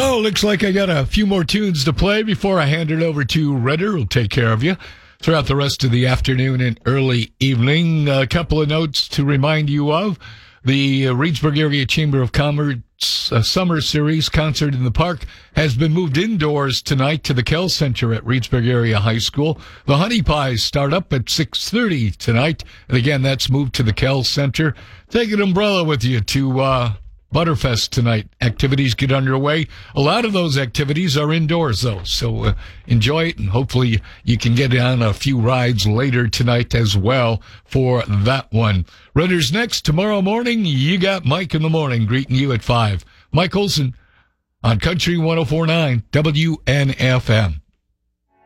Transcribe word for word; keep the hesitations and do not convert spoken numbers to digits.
Oh, looks like I got a few more tunes to play before I hand it over to Redder, who'll take care of you throughout the rest of the afternoon and early evening. A couple of notes to remind you of. The uh, Reedsburg Area Chamber of Commerce uh, Summer Series Concert in the Park has been moved indoors tonight to the Kell Center at Reedsburg Area High School. The Honey Pies start up at six thirty tonight. And again, that's moved to the Kell Center. Take an umbrella with you to uh, Butterfest tonight. Activities get underway. A lot of those activities are indoors, though, so uh, enjoy it, and hopefully you can get on a few rides later tonight as well for that one. Runners next tomorrow morning. You got Mike in the morning greeting you at five. Mike Olson on Country one oh four point nine W N F M.